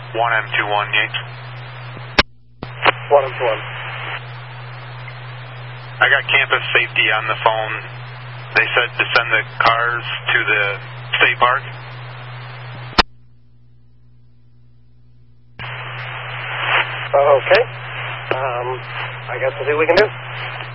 1M21 Yates. 1M21. I got campus safety on the phone. They said to send the cars to the state park. Okay. I guess we'll see what we can do.